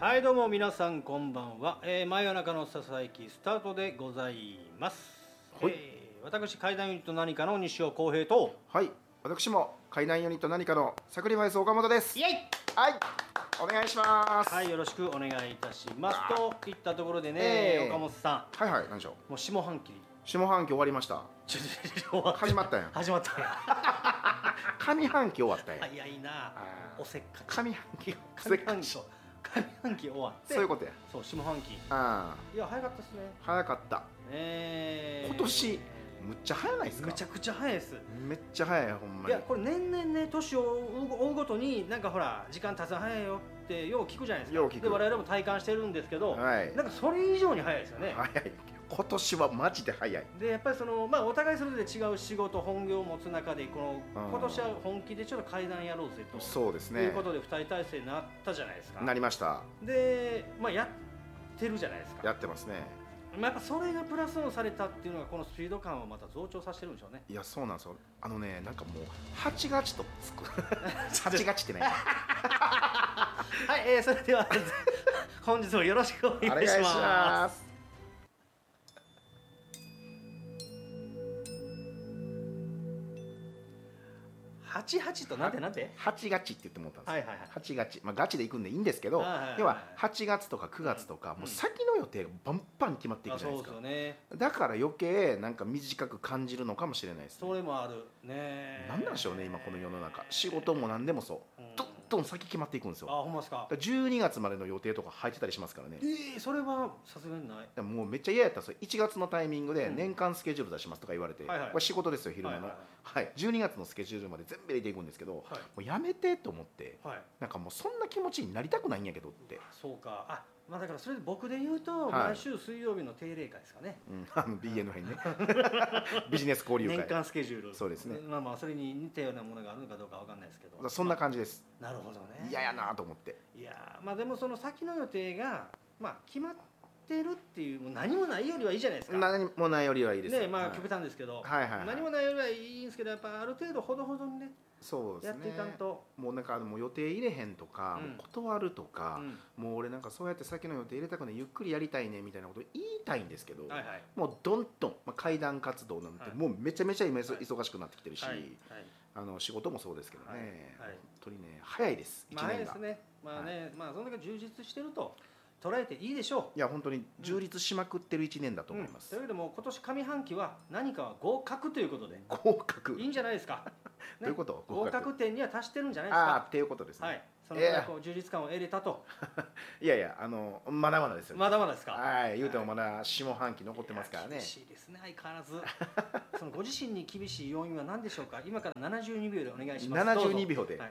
はい、どうも皆さんこんばんは、真夜中のささやきスタートでございます。 はい、 私怪談ユニット何かの西尾康平と、 はい、私も怪談ユニット何かのサクリファイス岡本です。 イエイ、 はい、お願いします。 はい、よろしくお願いいたしますといったところでね、岡本さはいはい、何でしょう。 ん、もう下半期下半期終わりました。始まったやん。 始まったやん。 上半期終わったやん。 早いな、おせっかち。 上半期上半期終わって、 そういうことや。 そう下半期。 ああ、 いや早かったですね。 早かった。今年むっちゃ早ないですか。 めちゃくちゃ早いです。 めっちゃ早い、ほんまに。 いや、これ年々ね、年を追うごとになんかほら時間経つの早いよってよう聞くじゃないですか。 よう聞く。 で我々も体感してるんですけど、 はい、 なんかそれ以上に早いですよね。 早い。今年はマジで早い。 でやっぱりそのお互いそれぞれ違う仕事本業を持つ中で今年は本気でちょっと会談やろうぜと、 そうですね、 いうことで2人体制になったじゃないですか。 なりました。 でやってるじゃないですか。 やってますね。 やっぱそれがプラスをされたっていうのがこのスピード感をまた増長させてるんでしょうね。 いや、そうなんですよ。なんかもう8月とつく8月ってね。 はい、それでは本日もよろしくお願いします。88となんて 8月って言ってもらったんですよ。 はいはいはい、 8月、ガチで行くんでいいんですけど、要は8月とか9月とか、もう先の予定がバンバン決まっていくじゃないですか。 そうですよね。 だから余計なんか短く感じるのかもしれないですね。 それもあるね。 なんなんでしょうね、今この世の中。仕事も何でもそう、どんどん先決まっていくんですよ。 あ、ほんまですか。 12月までの予定とか入ってたりしますからね。 それはさすがにない。 でももうめっちゃ嫌やったんですよ。1月のタイミングで年間スケジュール出しますとか言われて、これ仕事ですよ、昼間の。12月のスケジュールまで全部入れていくんですけど、もうやめてと思って、なんかもうそんな気持ちになりたくないんやけどって。 そうか。だからそれで僕で言うと、毎週水曜日の定例会ですかね。 BNI ね。ビジネス交流会。 年間スケジュール。 そうですね。 それに似たようなものがあるのかどうかわかんないですけど。 そんな感じです。 なるほどね。 嫌やなと思って。 いやでもその先の予定が決まってるっていう、もう何もないよりはいいじゃないですか。 何もないよりはいいです。 ね、極端ですけど、何もないよりはいいんですけど、やっぱある程度ほどほどにね。 そうですね、 やっていかんと。 もうなんかもう予定入れへんとか、断るとか、もう俺なんかそうやって先の予定入れたくない、ゆっくりやりたいねみたいなこと言いたいんですけど、もうどんどん、怪談活動なんてもうめちゃめちゃ今忙しくなってきてるし、仕事もそうですけどね、本当にね早いです、1年が。 早いですね。そんだけ充実してると捉えていいでしょう。 いや本当に充実しまくってる1年だと思います。 というわけでも今年上半期は何かは合格ということで、 合格いいんじゃないですか。 どういうこと？ 合格点には達してるんじゃないですか。 っていうことですね。 はい、そのぐらい充実感を得れたと。 いやいや、まだまだですよ。 まだまだですか。 はい、言うてもまだ下半期残ってますからね。 厳しいですね、相変わらず。そのご自身に厳しい要因は何でしょうか。今から72秒でお願いします。 72秒で。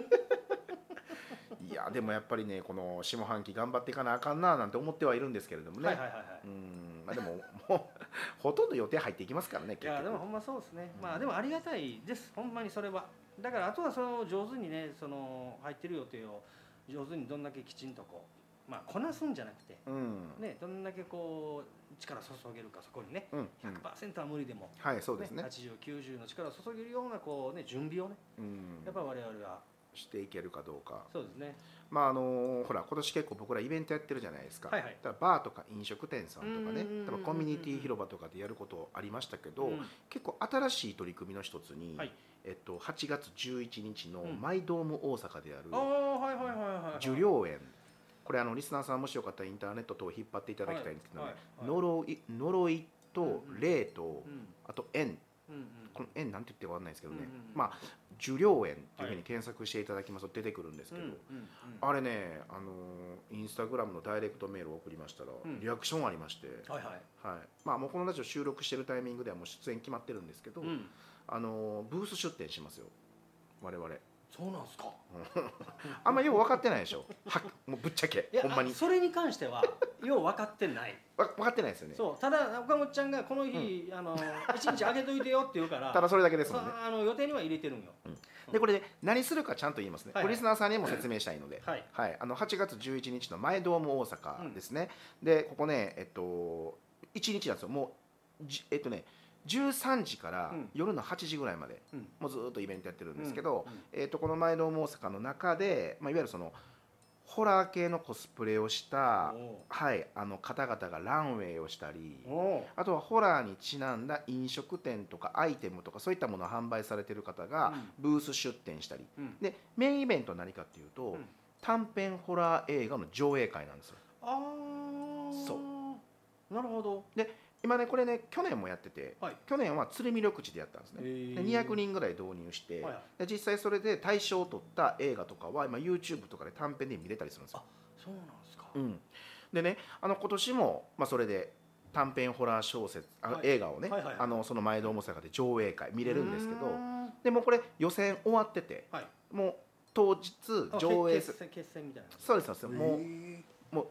いやでもやっぱりね、この下半期頑張っていかなあかんななんて思ってはいるんですけれどもね。でももうほとんど予定入っていきますからね。 いやでもほんまそうですね。でもありがたいです、ほんまにそれは。だからあとはその上手にね、その入ってる予定を上手にどんだけきちんとこなすんじゃなくて、どんだけ力を注げるか、そこにね、100% は無理でも、80、90の力を注げるような準備をね、やっぱり我々はしていけるかどうか。 そうですね。 ほら今年結構僕らイベントやってるじゃないですか。だからバーとか飲食店さんとかね、例えばコミュニティ広場とかでやることありましたけど、結構新しい取り組みの一つに、8月11日のマイドーム大阪でやる受領園、これリスナーさんもしよかったらインターネット等を引っ張っていただきたいんですけどね、呪いと霊とあと縁、この縁なんて言ってか分かんないですけどね、受領園っていうふうに検索していただきますと出てくるんですけど、あれね、インスタグラムのダイレクトメールを送りましたらリアクションありまして、もうこのラジオ収録してるタイミングではもう出演決まってるんですけど、ブース出展しますよ、我々。 そうなんですか。 あんまよう分かってないでしょ。もうぶっちゃけほんまに。 それに関してはよう分かってない。 分かってないですよね。 そう、ただ岡本ちゃんがこの日一日あげといてよって言うから、 ただそれだけですもんね。 予定には入れてるんよ。 でこれで何するかちゃんと言いますね。リスナーさんにも説明したいので、8月11日の前ドーム大阪ですね。でここね、1日なんですよ。もう13時から夜の8時ぐらいまで、もうずっとイベントやってるんですけど、この前ドーム大阪の中で、いわゆるそのホラー系のコスプレをした、はい、方々がランウェイをしたり、あとはホラーにちなんだ飲食店とかアイテムとかそういったものを販売されている方がブース出店したり、でメインイベントは何かっていうと、短編ホラー映画の上映会なんですよ。 そうなるほど。 で今ねこれね去年もやってて、去年は鶴見緑地でやったんですね。で200人ぐらい導入して、で実際それで大賞を取った映画とかは今 YouTube とかで短編で見れたりするんですよ。 そうなんですか。 でね今年も、それで短編ホラー小説映画をね、その前堂大阪で上映会見れるんですけど、でもこれ予選終わってて、もう当日上映決戦みたいな。 そうですもう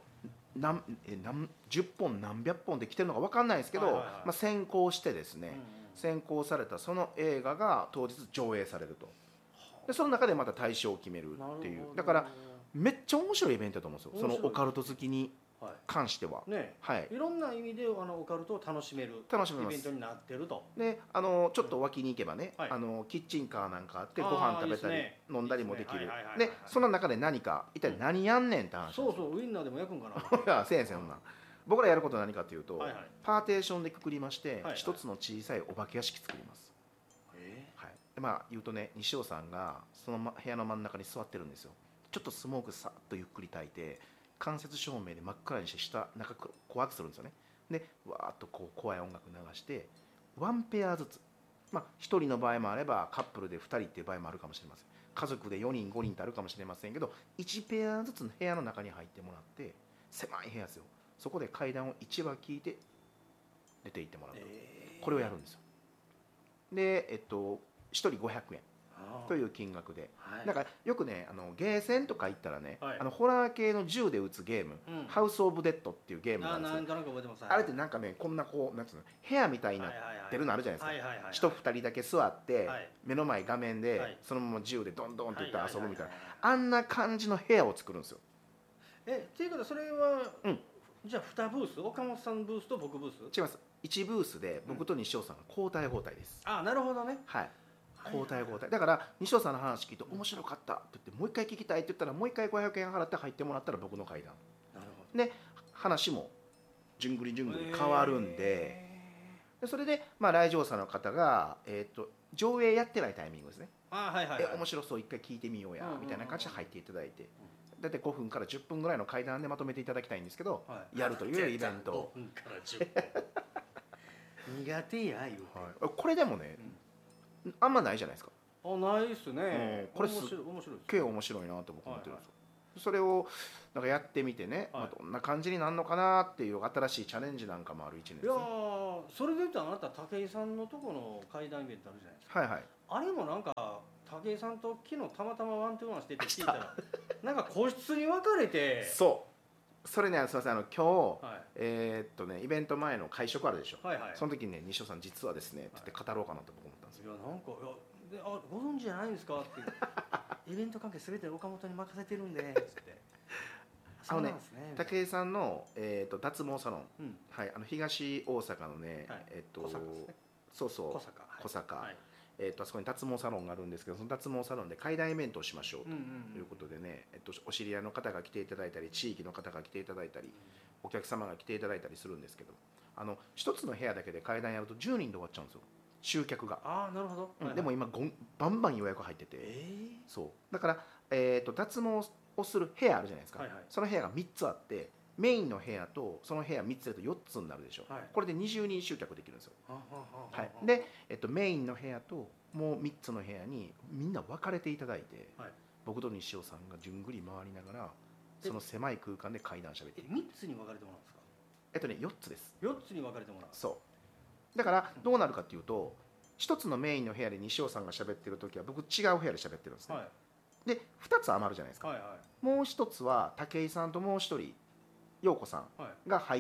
10本何百本で来てるのか分かんないですけど、先行してですね、先行されたその映画が当日上映されると。でその中でまた大賞を決めるっていう、だからめっちゃ面白いイベントだと思うんですよ、そのオカルト好きに関しては。 いろんな意味でオカルトを楽しめるイベントになってると。 でちょっと脇に行けばね、キッチンカーなんかあってご飯食べたり飲んだりもできる。でその中で何か一体何やんねんって話。 そうウインナーでも焼くんかな。 いやせん僕らやることは何かというと、パーテーションでくくりまして一つの小さいお化け屋敷作ります。言うとね、西尾さんがその部屋の真ん中に座ってるんですよ。ちょっとスモークさっとゆっくり焚いて間接照明で真っ暗にして中怖くするんですよね。でわーっとこう怖い音楽流してワンペアずつ、1人の場合もあればカップルで2人っていう場合もあるかもしれません。家族で4人5人ってあるかもしれませんけど、1ペアずつの部屋の中に入ってもらって、狭い部屋ですよ。そこで階段を1話聞いて出て行ってもらうと、これをやるんですよ。で1人500円という金額で、なんかよくねゲーセンとか行ったらね、ホラー系の銃で撃つゲーム、ハウス・オブ・デッドっていうゲームなんですよ。あれってなんかね、こんなこうなんつうの部屋みたいになってるのあるじゃないですか。人2人だけ座って目の前画面でそのまま銃でドンドンっていって遊ぶみたいな、あんな感じの部屋を作るんですよ。 っていうことはそれは、じゃあ2ブース、岡本さんブースと僕ブース？ 違います。1ブースで僕と西尾さんが交代交代です。 なるほどね。 はい、交代交代だから、西尾さんの話聞いて面白かったって言ってもう一回聞きたいって言ったらもう一回500円払って入ってもらったら僕の階段。 なるほど。 で話もじゅんぐりじゅんぐり変わるんで、それで来場者の方が上映やってないタイミングですね。面白そう一回聞いてみようやみたいな感じで入っていただいて、だいたい5分から10分ぐらいの階段でまとめていただきたいんですけど、やるというイベント。 5分から10分苦手や言うて。 これでもね、あんまないじゃないですか。 ないっすね。 これすっげえ面白いなと僕思ってるんですよ。それをなんかやってみてね、どんな感じになるのかなっていう新しいチャレンジなんかもある1年ですね。 いやそれで言うとあなた武井さんのとこの階段イベントあるじゃないですか。あれもなんか武井さんと昨日たまたまワントゥーワンしてて聞いたらなんか個室に分かれて。 それね、すみません、今日、イベント前の会食あるでしょ。その時にね、西尾さん実はですねって言って語ろうかなと僕思ったんですよ。 なんかご存知じゃないんですかってイベント関係すべて岡本に任せてるんでって。 武井さんの脱毛サロン、東大阪のね、小坂、あそこに脱毛サロンがあるんですけど、その脱毛サロンで怪談イベントをしましょうということでね、お知り合いの方が来ていただいたり地域の方が来ていただいたりお客様が来ていただいたりするんですけど、一つの部屋だけで怪談やると10人で終わっちゃうんですよ、集客が。 なるほど。 でも今バンバン予約入ってて、そうだから、脱毛をする部屋あるじゃないですか。その部屋が3つあって、メインの部屋とその部屋3つだと4つになるでしょ。これで20人集客できるんですよ。で、メインの部屋ともう3つの部屋にみんな分かれていただいて、僕と西尾さんがじゅんぐり回りながらその狭い空間で怪談しゃべって。 3つに分かれてもらうんですか ？4つです。 4つに分かれてもらう。 そうだからどうなるかっていうと、1つのメインの部屋で西尾さんがしゃべってる時は僕違う部屋でしゃべってるんですね。で2つ余るじゃないですか。もう1つは武井さんともう1人陽子さんが入って、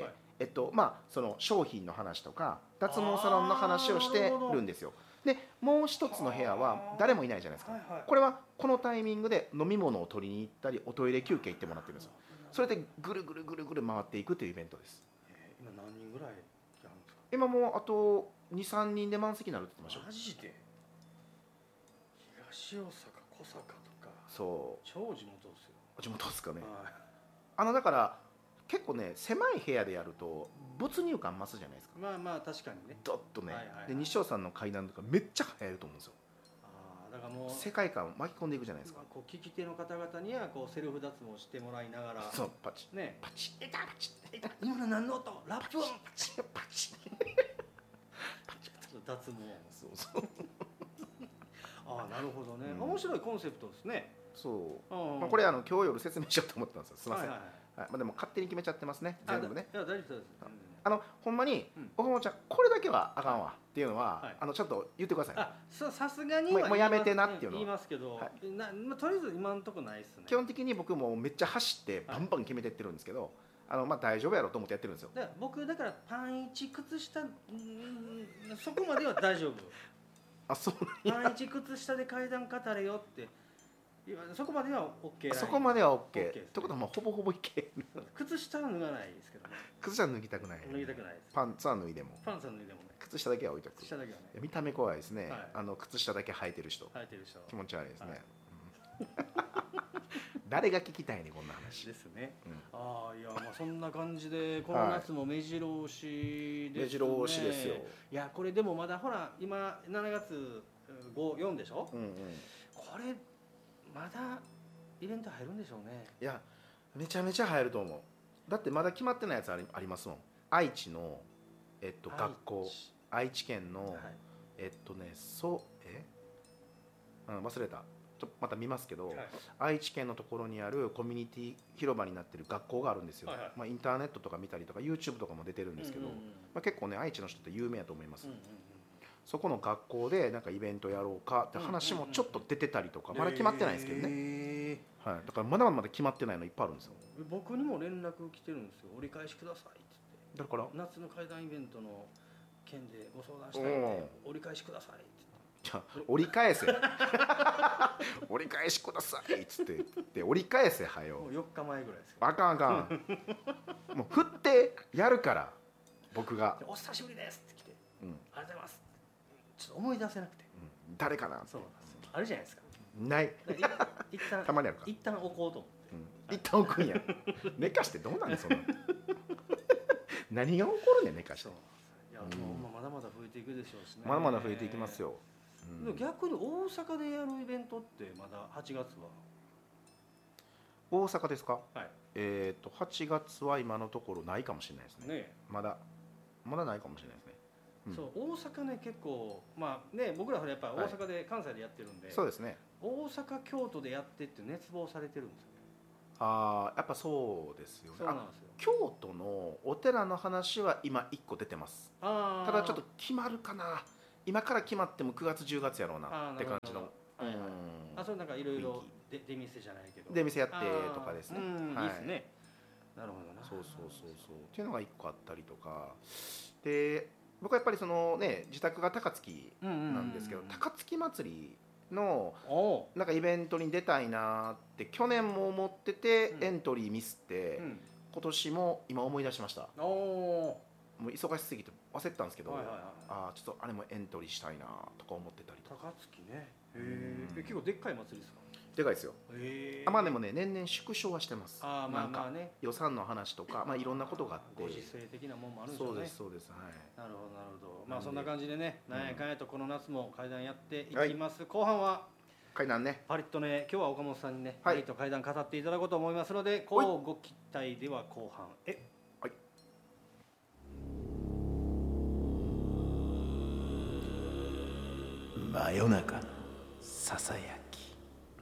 その商品の話とか脱毛サロンの話をしてるんですよ。でもう一つの部屋は誰もいないじゃないですか。これはこのタイミングで飲み物を取りに行ったりおトイレ休憩行ってもらってるんですよ。それでぐるぐるぐるぐる回っていくというイベントです。 今何人ぐらいやるんですか？ 今もうあと 2,3 人で満席になるって言ってました。 マジで？東大阪小坂とかそう超地元ですよ。 地元ですかね。だから結構ね狭い部屋でやると没入感増すじゃないですか。 まあまあ確かにね。 ドッとね、で西尾さんの階段とかめっちゃ流行ると思うんですよ。 だからもう世界観を巻き込んでいくじゃないですか。 こう聞き手の方々にはこうセルフ脱毛してもらいながら、 そうパチね、 パチパチ今の何の音、ラップ音、パチパチ脱毛。 そうそうなるほどね、面白いコンセプトですね。 そう、これ今日夜説明しようと思ったんですよ。すみません。でも勝手に決めちゃってますね、全部ね。 いや大丈夫です。 ほんまに岡本ちゃんこれだけはあかんわっていうのはちょっと言ってください。 さすがにもうやめてなっていうのは言いますけど、とりあえず今のとこないですね。 基本的に僕もめっちゃ走ってバンバン決めてってるんですけど、大丈夫やろうと思ってやってるんですよ。 僕だからパン1靴下そこまでは大丈夫。 そうパン1靴下で階段語れよってそこまでは OK。 そこまでは OK ってことはもうほぼほぼいける。 靴下は脱がないですけどね。 靴下は脱ぎたくない。 脱ぎたくないです。 パンツは脱いでも。 パンツは脱いでもね。 靴下だけは置いとく。 靴下だけはね。 見た目怖いですね。靴下だけ履いてる人。気持ち悪いですね。誰が聞きたいねこんな話。 ですね。いやそんな感じでこの夏も目白押しですね。 目白押しですよ。 いやこれでもまだほら今7月5、4でしょ。これまだイベント入るんでしょうね。 いやめちゃめちゃ入ると思う。だってまだ決まってないやつありますもん。愛知の学校、愛知県の忘れた。また見ますけど、愛知県のところにあるコミュニティ広場になってる学校があるんですよ。インターネットとか見たりとか YouTube とかも出てるんですけど、結構ね愛知の人って有名やと思います。そこの学校でなんかイベントやろうかって話もちょっと出てたりとか、まだ決まってないですけどね。だからまだまだ決まってないのいっぱいあるんですよ。 僕にも連絡来てるんですよ。折り返しくださいって言って。だから夏の会談イベントの件でご相談したいので折り返しくださいって。 じゃあ折り返せ折り返しくださいっつってで折り返せはよ。 もう4日前ぐらいですあかんあかんもう振ってやるから僕がお久しぶりですって来て、ありがとうございますちょっと思い出せなくて、 誰かな。 そうなんですよ。あるじゃないですか。 ない一旦たまにあるか。 一旦置こうと思って、 一旦置くんや寝かしてどうなんでそんな何が起こるね寝かして。いやもうまだまだ増えていくでしょうしね。 まだまだ増えていきますよ。 逆に大阪でやるイベントってまだ8月は大阪ですか。 はい。 8月は今のところないかもしれないですね。まだないかもしれないですね。 そう大阪ね結構僕らはやっぱ大阪で関西でやってるんで、 そうですね。 大阪京都でやってって熱望されてるんですよ。 やっぱそうですよね。 そうなんですよ。 京都のお寺の話は今1個出てます。ただちょっと決まるかな。今から決まっても9月10月やろうなって感じの。 それなんかいろいろ出店じゃないけど出店やってとかですね。 いいですね。なるほどな。 そうっていうのが1個あったりとかで、僕はやっぱりそのね自宅が高槻なんですけど、高槻祭りのなんかイベントに出たいなって去年も思っててエントリーミスって今年も今思い出しました。もう忙しすぎて忘れてたんですけど、ちょっとあれもエントリーしたいなとか思ってたりとか。 高槻ね。結構でっかい祭りですか。 でかいですよ。でもね年々縮小はしてます。なんか予算の話とかいろんなことがあってご時世的なもんもあるんですよね。 そうです。 なるほど。そんな感じでね、なんやかんやとこの夏も階段やっていきます。後半は階段ねパリッとね、今日は岡本さんにねパリッと階段語っていただこうと思いますので、こうご期待。では後半へ。 真夜中のささやき。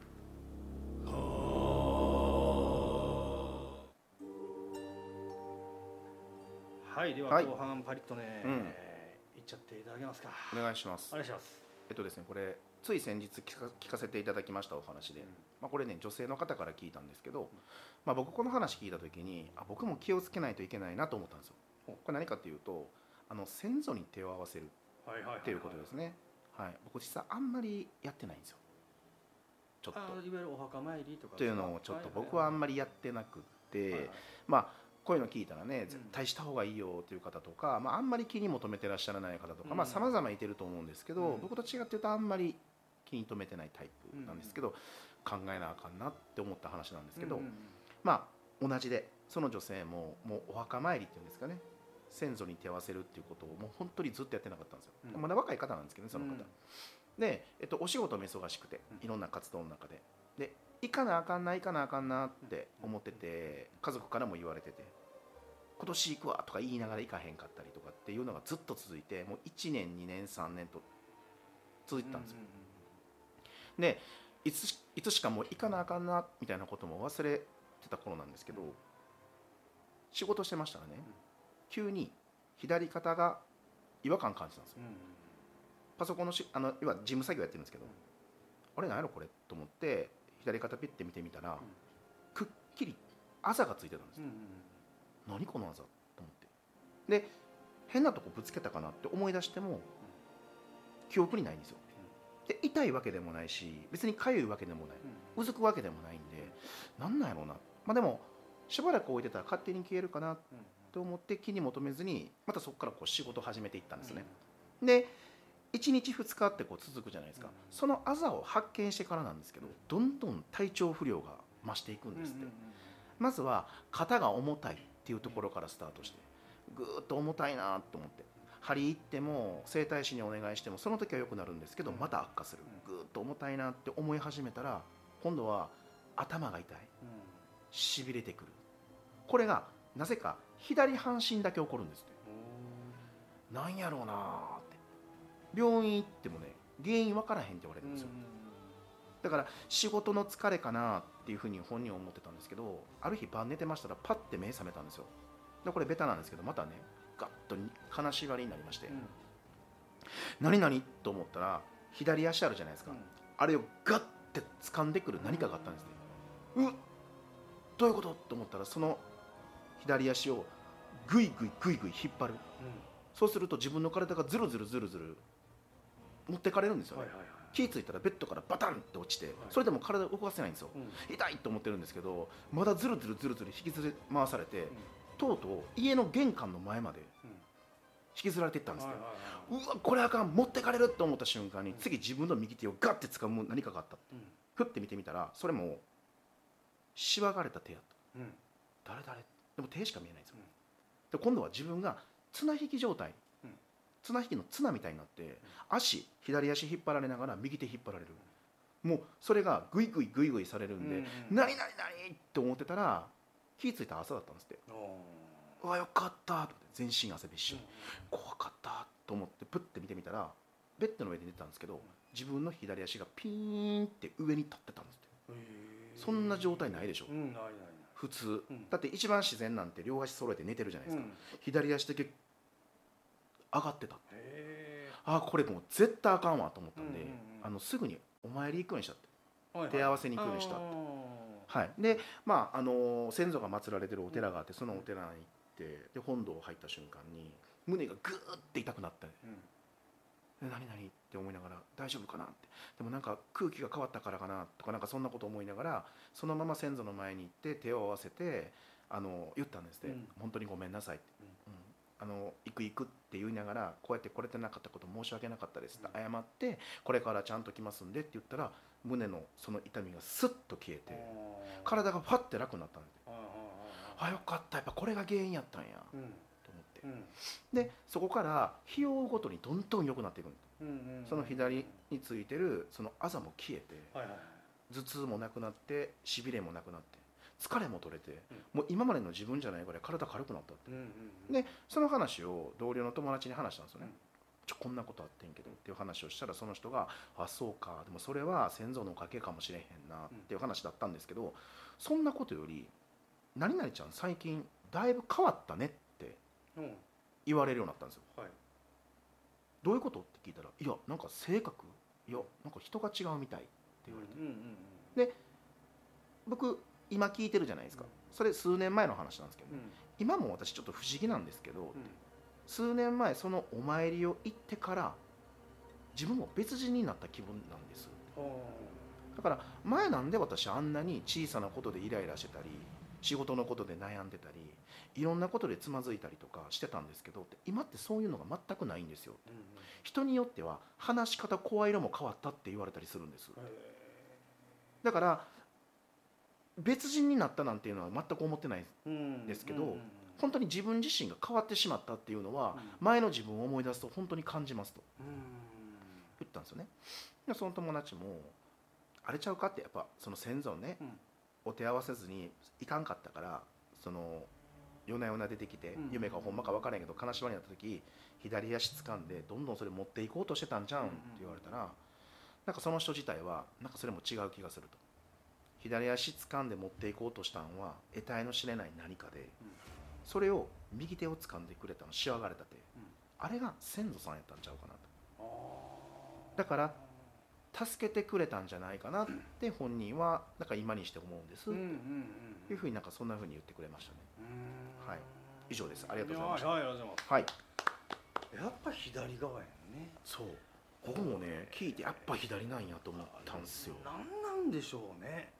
はい、では後半パリッとね、いっちゃっていただけますか。 お願いします。 お願いします。 ですね、これつい先日聞かせていただきましたお話で、これね女性の方から聞いたんですけど、僕この話聞いた時に僕も気をつけないといけないなと思ったんですよ。これ何かっていうと先祖に手を合わせるっていうことですね。僕実はあんまりやってないんですよ。ちょっといわゆるお墓参りとかというのをちょっと僕はあんまりやってなくって、こういうの聞いたらね絶対した方がいいよっていう方とか、あんまり気にも留めてらっしゃらない方とか様々いてると思うんですけど、僕と違って言うとあんまり気に留めてないタイプなんですけど、 考えなあかんなって思った話なんですけど、まあ同じでその女性ももうお墓参りっていうんですかね、先祖に手を合わせるっていうことをもう本当にずっとやってなかったんですよ、まだ若い方なんですけどねその方、で、お仕事も忙しくていろんな活動の中で行かなあかんなって思ってて、家族からも言われてて、今年行くわとか言いながら行かへんかったりとかっていうのがずっと続いて、もう1年2年3年と続いてたんですよ。でいつしかもう行かなあかんなみたいなことも忘れてた頃なんですけど、仕事してましたらね、急に左肩が違和感感じたんですよ。パソコンの要は事務作業やってるんですけど、あれ何やろこれと思って左肩ピッて見てみたら、くっきりあざがついてたんですよ。何このあざと思って、で変なとこぶつけたかなって思い出しても記憶にないんですよ。で痛いわけでもないし、別に痒いわけでもない、うずくわけでもないんで、なんなんやろうな、まあでもしばらく置いてたら勝手に消えるかなと思って気に求めずに、またそこからこう仕事を始めていったんですね。で1日2日ってこう続くじゃないですか。そのあざを発見してからなんですけど、どんどん体調不良が増していくんですって。まずは肩が重たいっていうところからスタートして、ぐーっと重たいなと思って、針行っても整体師にお願いしてもその時は良くなるんですけど、また悪化する、ぐーっと重たいなって思い始めたら、今度は頭が痛い、しびれてくる。これがなぜか左半身だけ起こるんですって。なんやろうなって、病院行ってもね原因分からへんって言われるんですよ。だから仕事の疲れかなっていうふうに本人は思ってたんですけど、ある日晩寝てましたらパッて目覚めたんですよ。でこれベタなんですけど、またねガッと金縛りになりまして、何々と思ったら左足あるじゃないですか、あれをガッて掴んでくる何かがあったんですね。どういうことと思ったら、その左足をグイグイグイグイ引っ張る、そうすると自分の体がズルズルズルズル持ってかれるんですよね。気ぃ付いたらベッドからバタンって落ちて、それでも体を動かせないんですよ。痛いと思ってるんですけど、まだズルズルズルズル引きずり回されて、とうとう家の玄関の前まで引きずられていったんですね。うわこれあかん、持ってかれると思った瞬間に、次自分の右手をガッて掴む何かがあった。ふって見てみたら、それもしわがれた手やった。誰でも手しか見えないんですよ。で今度は自分が綱引き状態、綱引きの綱みたいになって、左足引っ張られながら右手引っ張られる。もうそれがグイグイグイグイされるんで、何って思ってたら気ぃ付いた朝だったんですって。うわよかったと思って、全身汗びっしょり、怖かったと思ってプッて見てみたら、ベッドの上で寝てたんですけど、自分の左足がピーンって上に立ってたんですって。そんな状態ないでしょ、普通。だって一番自然なんて両足揃えて寝てるじゃないですか。左足だけ上がってたって。これもう絶対あかんわと思ったんで、すぐにお参り行くようにしたって、手合わせに行くようにしたって。でまあ先祖が祀られてるお寺があって、そのお寺に行って、で本堂入った瞬間に胸がグーって痛くなった。何って思いながら、大丈夫かなって、でもなんか空気が変わったからかなとか、なんかそんなこと思いながら、そのまま先祖の前に行って手を合わせて言ったんですね。本当にごめんなさいって、行くって言いながら、こうやって来れてなかったこと申し訳なかったですって謝って、これからちゃんと来ますんでって言ったら、胸のその痛みがスッと消えて、体がファッて楽になったんで、よかった、やっぱこれが原因やったんやと思って、でそこから日を追うごとにどんどん良くなっていくんです。その左についてるそのあざも消えて、頭痛もなくなって、しびれもなくなって、疲れも取れて、もう今までの自分じゃないぐらい体軽くなったって。でその話を同僚の友達に話したんですよね。こんなことあってんけどっていう話をしたら、その人が「あそうか、でもそれは先祖のおかげかもしれへんな」っていう話だったんですけど、そんなことより「何々ちゃん最近だいぶ変わったね」って言われるようになったんですよ。どういうことって聞いたら、いやなんか性格、いやなんか人が違うみたいって言われて、で僕今聞いてるじゃないですか。それ数年前の話なんですけど、今も私ちょっと不思議なんですけど、数年前そのお参りを行ってから自分も別人になった気分なんです。だから前なんで私あんなに小さなことでイライラしてたり、仕事のことで悩んでたり、いろんなことでつまずいたりとかしてたんですけど、今ってそういうのが全くないんですよ。人によっては話し方、声色も変わったって言われたりするんです。 だから別人になったなんていうのは全く思ってないんですけど、本当に自分自身が変わってしまったっていうのは、前の自分を思い出すと本当に感じますと言ったんですよね。でその友達もあれちゃうかって、やっぱその先祖ね、お手合わせずにいかんかったから、その夜な夜な出てきて、夢かほんまか分からんけど金縛りになった時左足掴んでどんどんそれ持っていこうとしてたんじゃんって言われたら、なんかその人自体はなんかそれも違う気がすると。左足掴んで持っていこうとしたんは得体の知れない何かで、それを右手を掴んでくれたのしわがれた手、あれが先祖さんやったんちゃうかなと。だから助けてくれたんじゃないかなって本人はなんか今にして思うんですというふうに、なんかそんなふうに言ってくれましたね。はい、以上です。ありがとうございました。 はい、ありがとうございます。 はい、 やっぱ左側やね。 そう、僕もね聞いてやっぱ左なんやと思ったんですよ。 なんでしょうね。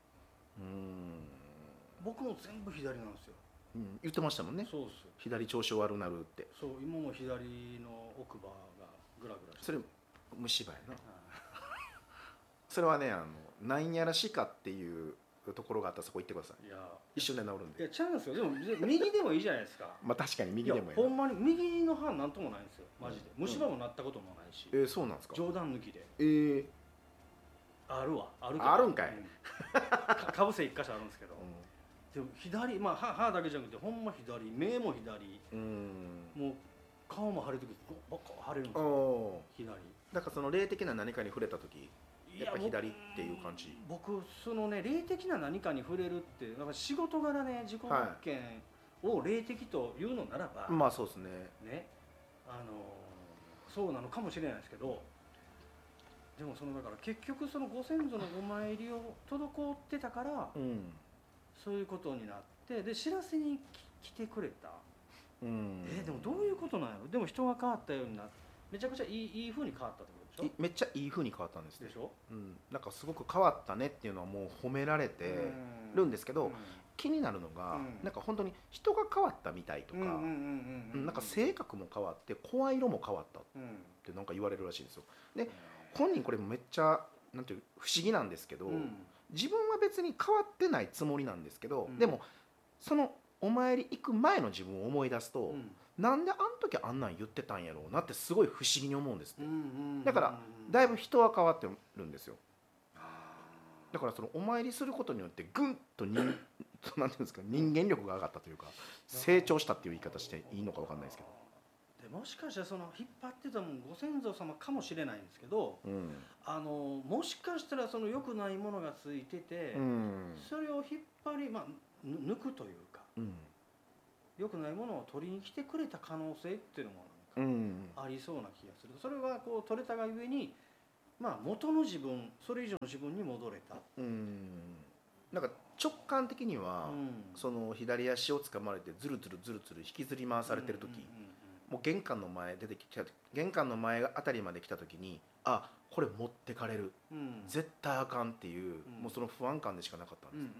僕も全部左なんですよ。 言ってましたもんね。 そうです。 左調子悪なるって。 そう、今も左の奥歯がグラグラして。 それ虫歯やな。それはね、なんやらしかっていうところがあったらそこ行ってください。いや一瞬で治るんで。 いや、違うんですよ。でも右でもいいじゃないですか。 まあ確かに右でもいい。 ほんまに右の歯なんともないんですよ、マジで。虫歯もなったこともないし。 そうなんですか。 冗談抜きで。あるわ、あるんかい。 かぶせ一箇所あるんですけど。でも左、まあ歯だけじゃなくてほんま左、目も左、もう顔も腫れる時バカ腫れるんですよ、左。だからその霊的な何かに触れた時やっぱ左っていう感じ。 僕そのね、霊的な何かに触れるってやっぱ仕事柄ね、自己発見を霊的というのならば、 まあそうですね、 そうなのかもしれないですけど、でもそのだから結局そのご先祖のお参りを滞ってたから、そういうことになって、で知らせに来てくれた。でもどういうことなんやろ。でも人が変わったようになって、めちゃくちゃいい風に変わったってことでしょ。 めっちゃいい風に変わったんですでしょ。 なんかすごく変わったねっていうのはもう褒められてるんですけど、気になるのが、なんか本当に人が変わったみたいとか、なんか性格も変わって声色も変わったってなんか言われるらしいんですよ。で本人これもめっちゃなんていう不思議なんですけど、自分は別に変わってないつもりなんですけど、でもそのお参り行く前の自分を思い出すと、なんであの時あんなん言ってたんやろうなってすごい不思議に思うんですって。だからだいぶ人は変わってるんですよ。だからそのお参りすることによってぐんとなんていうんですか、人間力が上がったというか、成長したっていう言い方していいのか分かんないですけど。 もしかしたらその引っ張ってたもんご先祖様かもしれないんですけど、もしかしたらその良くないものがついてて、それを引っ張り、抜くというか、良くないものを取りに来てくれた可能性っていうのもありそうな気がする。それがこう取れたがゆえに、元の自分、それ以上の自分に戻れた。 なんか直感的には、その左足を掴まれてずるずるずるずる引きずり回されてる時、もう玄関の前出てきた、玄関の前あたりまで来た時に、あ、これ持ってかれる、絶対あかんっていう、もうその不安感でしかなかったんです。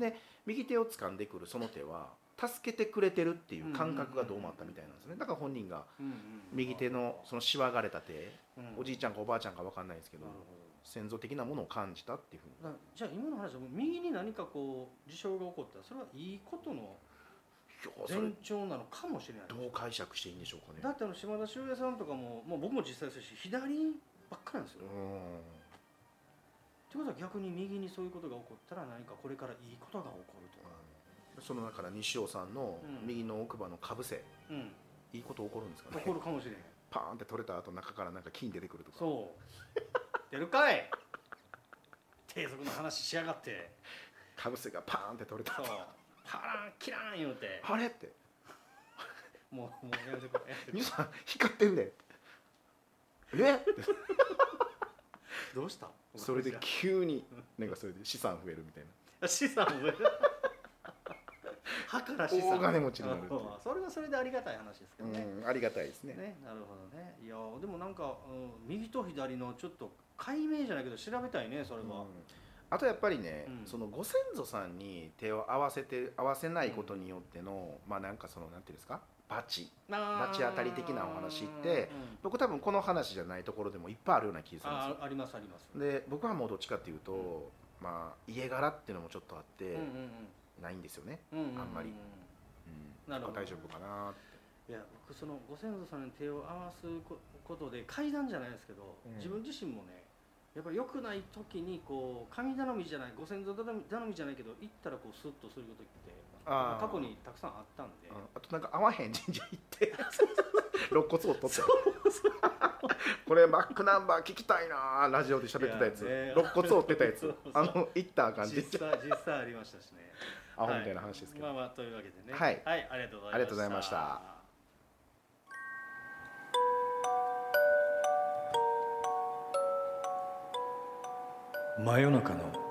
で右手を掴んでくるその手は助けてくれてるっていう感覚がどうもあったみたいなんですね。だから本人が右手のそのしわがれた手、おじいちゃんかおばあちゃんか分かんないですけど、先祖的なものを感じたっていうふうに。 じゃあ今の話は右に何かこう事象が起こったら、それはいいことの前兆なのかもしれない。 どう解釈していいんでしょうかね。 だって島田秀平さんとかも、僕も実際ですし左ばっかりなんですよ。ってことは逆に右にそういうことが起こったら何かこれからいいことが起こるとか。 そのだから西尾さんの右の奥歯のかぶせ、いいこと起こるんですかね。 起こるかもしれん。 パーンって取れた後中からなんか金出てくるとか。 そう出るかい低俗な話しやがって。 かぶせがパーンって取れた後、 パランキラーン言うて、 あれってもうやめてくれ。 兄さん光ってんでってどうした。 それで急になんかそれで資産増えるみたいな。 資産増える歯から資産、 大金持ちになるって。 それはそれでありがたい話ですけどね。 ありがたいですね。 なるほどね。いやでもなんか、右と左のちょっと解明じゃないけど調べたいね、それは。 あとやっぱりね、そのご先祖さんに手を合わせないことによっての、なんかそのなんていうんですか、罰当たり的なお話って、僕多分この話じゃないところでもいっぱいあるような気がするんですよ。 ありますあります。 で僕はもうどっちかっていうと、 まあ家柄っていうのもちょっとあって、ないんですよね、あんまり。なるほど、大丈夫かなって。 いや僕そのご先祖さんに手を合わすことで階段じゃないですけど、自分自身もねやっぱり良くない時にこう神頼みじゃない、ご先祖頼みじゃないけど行ったらこうスッとする時って過去にたくさんあったんで、 あとなんか合わへん神社行って肋骨を取ってこれバックナンバー聞きたいな、ラジオで喋ってたやつ、肋骨を折ってたやつ行った感じ実際ありましたしね。 アホみたいな話ですけど、 まあまあというわけでね、 はい、 ありがとうございました。真夜中の